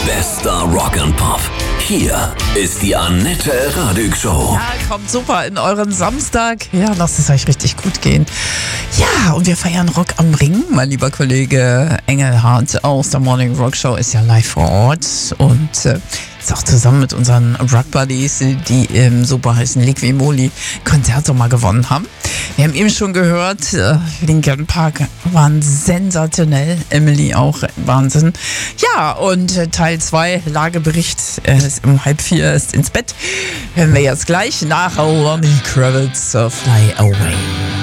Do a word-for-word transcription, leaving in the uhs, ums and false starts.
Bester Rock and Pop. Hier ist die Annette Radig Show. Ja, kommt super in euren Samstag. Ja, lasst es euch richtig gut gehen. Ja, und wir feiern Rock am Ring. Mein lieber Kollege Engelhardt aus der Morning Rock Show ist ja live vor Ort und äh, ist auch zusammen mit unseren Rock Buddies, die im super heißen Liqui Moly Konzert so mal gewonnen haben. Wir haben eben schon gehört, äh, Linkin Park waren sensationell, Emily auch Wahnsinn. Ja, und äh, Teil zwei, Lagebericht, äh, ist um halb vier, ist ins Bett. Hören wir jetzt gleich nach Lenny Kravitz, uh, Fly Away.